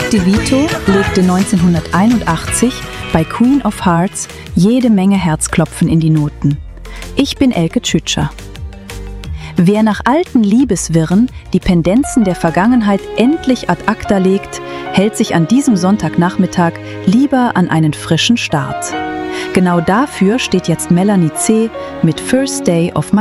DeVito legte 1981 bei Queen of Hearts jede Menge Herzklopfen in die Noten. Ich bin Elke Tschütscher. Wer nach alten Liebeswirren die Pendenzen der Vergangenheit endlich ad acta legt, hält sich an diesem Sonntagnachmittag lieber an einen frischen Start. Genau dafür steht jetzt Melanie C. mit First Day of My